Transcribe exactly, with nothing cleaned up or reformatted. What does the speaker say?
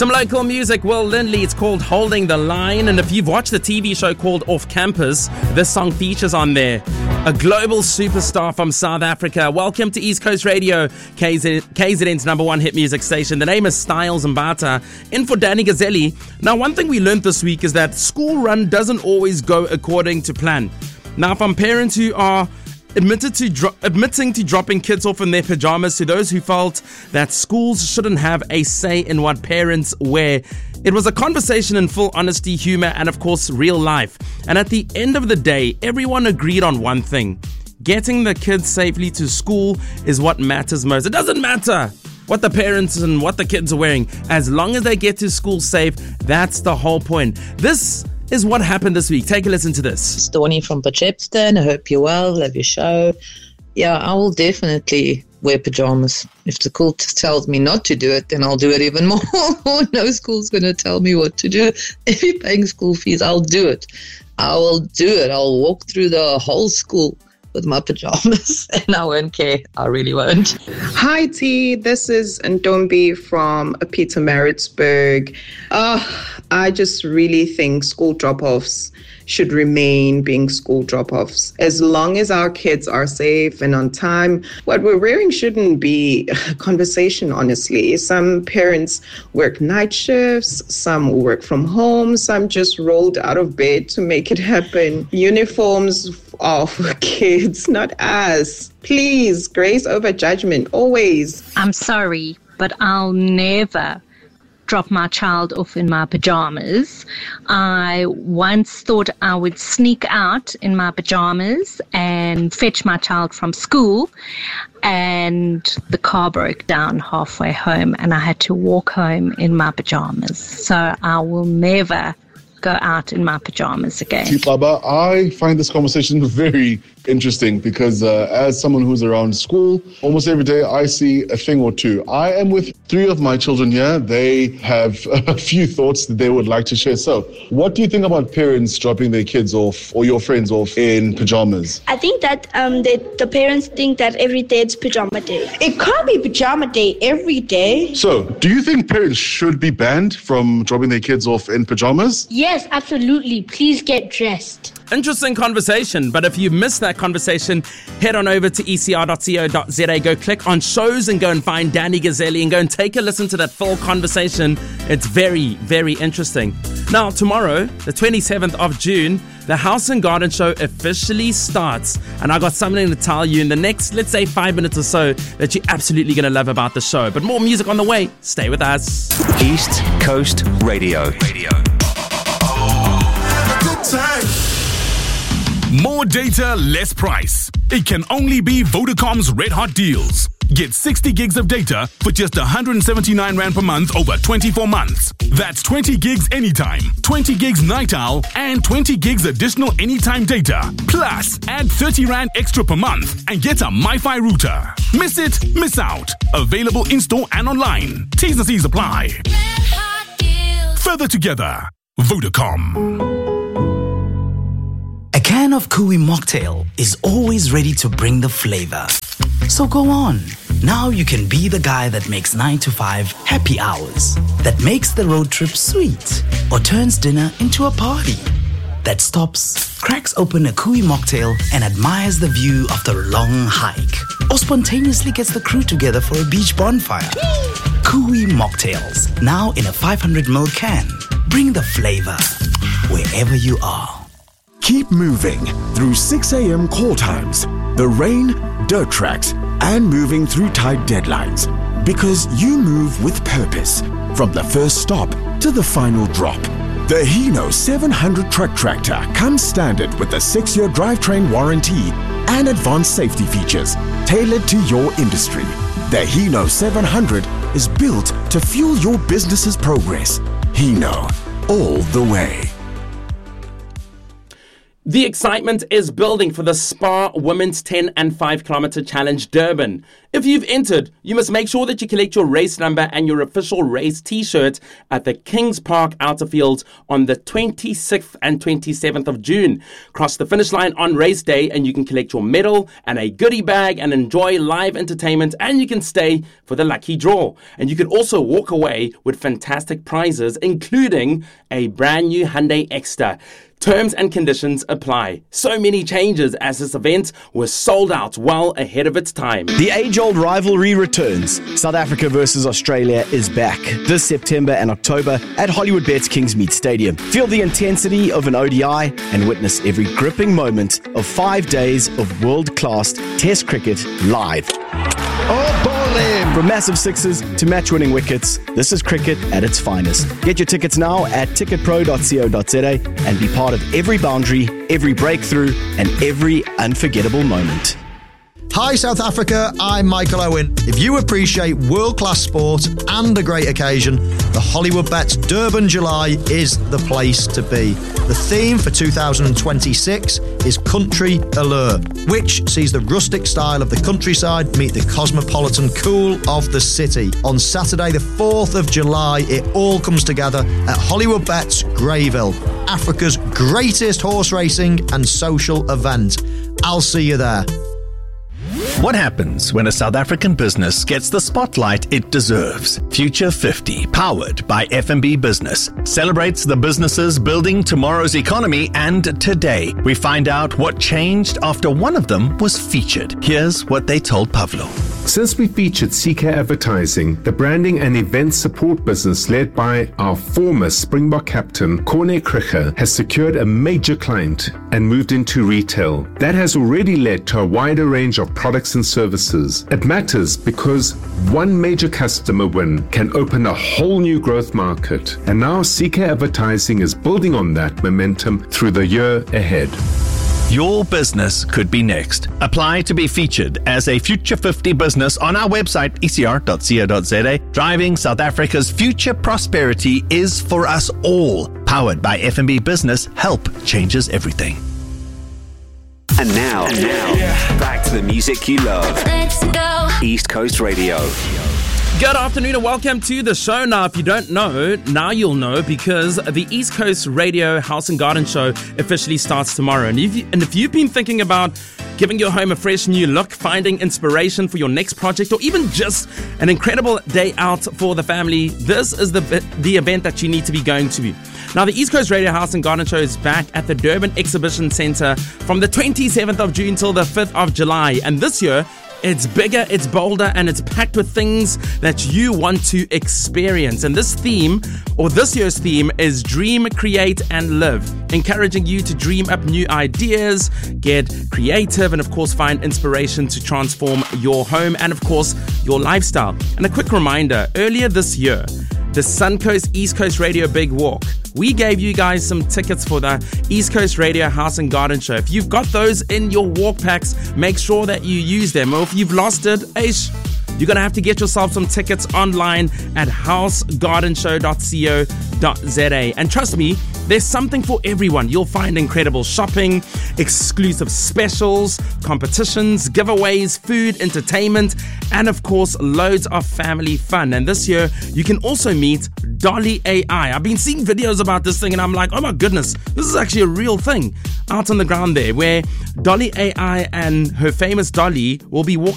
Some local music, Will Lindley. It's called Holding the Line. And if you've watched the T V show called Off Campus, this song features on there. A global superstar from South Africa. Welcome to East Coast Radio, K Z, K Z N's number one hit music station. The name is Styles Mbata. In for Danny Gazzelli. Now, one thing we learned this week is that school run doesn't always go according to plan. Now, from parents who are Admitted to dro- admitting to dropping kids off in their pajamas to those who felt that schools shouldn't have a say in what parents wear. It was a conversation in full honesty, humor, and of course, real life. And at the end of the day, everyone agreed on one thing. Getting the kids safely to school is what matters most. It doesn't matter what the parents and what the kids are wearing. As long as they get to school safe, that's the whole point. This is what happened this week. Take a listen to this. Storny from Potchefstroom. I hope you're well. Love your show. Yeah, I will definitely wear pajamas. If the school tells me not to do it, then I'll do it even more. No school's going to tell me what to do. If you're paying school fees, I'll do it. I will do it. I'll walk through the whole school with my pajamas and I won't care. I really won't. Hi T, this is Ntombi from Pietermaritzburg. Uh, I just really think school drop-offs should remain being school drop-offs. As long as our kids are safe and on time, what we're wearing shouldn't be a conversation, honestly. Some parents work night shifts, some work from home, some just rolled out of bed to make it happen. Uniforms are for kids, not us. Please, grace over judgment, always. I'm sorry, but I'll never drop my child off in my pajamas. I once thought I would sneak out in my pajamas and fetch my child from school, and the car broke down halfway home and I had to walk home in my pajamas. So I will never go out in my pajamas again. Tlaba, I find this conversation very interesting because uh, as someone who's around school, almost every day I see a thing or two. I am with three of my children here. They have a few thoughts that they would like to share. So what do you think about parents dropping their kids off or your friends off in pajamas? I think that um, they, the parents think that every day it's pajama day. It can't be pajama day every day. So do you think parents should be banned from dropping their kids off in pajamas? Yes, absolutely. Please get dressed. Interesting conversation, but if you missed that conversation, head on over to e c r dot co dot z a, go click on shows and go and find Danny Gazzelli and go and take a listen to that full conversation. It's very, very interesting. Now, tomorrow, the twenty-seventh of June, the House and Garden Show officially starts, and I got something to tell you in the next, let's say, five minutes or so that you're absolutely going to love about the show. But more music on the way. Stay with us. East Coast Radio. Radio. Good time. More data, less price. It can only be Vodacom's Red Hot Deals. Get sixty gigs of data for just one hundred seventy-nine rand per month over twenty-four months. That's twenty gigs anytime, twenty gigs night owl, and twenty gigs additional anytime data. Plus, add thirty rand extra per month and get a MiFi router. Miss it, miss out. Available in-store and online. T's and C's apply. Further together, Vodacom. A can of Kui mocktail is always ready to bring the flavor. So go on. Now you can be the guy that makes nine to five happy hours, that makes the road trip sweet, or turns dinner into a party, that stops, cracks open a Kui mocktail and admires the view of the long hike, or spontaneously gets the crew together for a beach bonfire. Kui mocktails, now in a five hundred milliliter can. Bring the flavor wherever you are. Keep moving through six a.m. call times, the rain, dirt tracks, and moving through tight deadlines. Because you move with purpose, from the first stop to the final drop. The Hino seven hundred truck tractor comes standard with a six-year drivetrain warranty and advanced safety features tailored to your industry. The Hino seven hundred is built to fuel your business's progress. Hino, all the way. The excitement is building for the Spa Women's ten and five kilometer Challenge Durban. If you've entered, you must make sure that you collect your race number and your official race t-shirt at the Kings Park Outer Field on the twenty-sixth and twenty-seventh of June. Cross the finish line on race day and you can collect your medal and a goodie bag and enjoy live entertainment, and you can stay for the lucky draw. And you can also walk away with fantastic prizes, including a brand new Hyundai Exter. Terms and conditions apply. So many changes as this event was sold out well ahead of its time. The age-old rivalry returns. South Africa versus Australia is back this September and October at Hollywoodbets Kingsmead Stadium. Feel the intensity of an O D I and witness every gripping moment of five days of world-class Test cricket live. Oh, ball in! From massive sixes to match-winning wickets, this is cricket at its finest. Get your tickets now at ticket pro dot co dot za and be part of every boundary, every breakthrough, and every unforgettable moment. Hi South Africa, I'm Michael Owen. If you appreciate world-class sport and a great occasion, the Hollywoodbets Durban July is the place to be. The theme for two thousand twenty-six is Country Allure, which sees the rustic style of the countryside meet the cosmopolitan cool of the city. On Saturday the fourth of July, it all comes together at Hollywoodbets Greyville, Africa's greatest horse racing and social event. I'll see you there. What happens when a South African business gets the spotlight it deserves? Future fifty, powered by F N B Business, celebrates the businesses building tomorrow's economy, and today we find out what changed after one of them was featured. Here's what they told Pavlo. Since we featured C K Advertising, the branding and event support business led by our former Springbok captain, Corne Krige, has secured a major client and moved into retail. That has already led to a wider range of products and services. It matters because one major customer win can open a whole new growth market. And now C K Advertising is building on that momentum through the year ahead. Your business could be next. Apply to be featured as a Future fifty business on our website, e c r dot co dot za. Driving South Africa's future prosperity is for us all. Powered by F N B Business, help changes everything. And now, and now yeah. back to the music you love. Let's go. East Coast Radio. Good afternoon and welcome to the show. Now, if you don't know, now you'll know, because the East Coast Radio House and Garden Show officially starts tomorrow. And if, you, and if you've been thinking about giving your home a fresh new look, finding inspiration for your next project, or even just an incredible day out for the family, this is the, the event that you need to be going to. Now, the East Coast Radio House and Garden Show is back at the Durban Exhibition Centre from the twenty-seventh of June till the fifth of July. And this year, it's bigger, it's bolder, and it's packed with things that you want to experience. And this theme, or this year's theme, is Dream, Create, and Live, encouraging you to dream up new ideas, get creative, and of course find inspiration to transform your home and of course your lifestyle. And a quick reminder, earlier this year, the Suncoast East Coast Radio Big Walk, we gave you guys some tickets for the East Coast Radio House and Garden Show. If you've got those in your walk packs, make sure that you use them. Or if you've lost it, ish, you're going to have to get yourself some tickets online at house garden show dot co dot za. And trust me, there's something for everyone. You'll find incredible shopping, exclusive specials, competitions, giveaways, food, entertainment, and of course, loads of family fun. And this year, you can also meet Dolly A I. I've been seeing videos about this thing and I'm like, oh my goodness, this is actually a real thing out on the ground there, where Dolly A I and her famous Dolly will be walking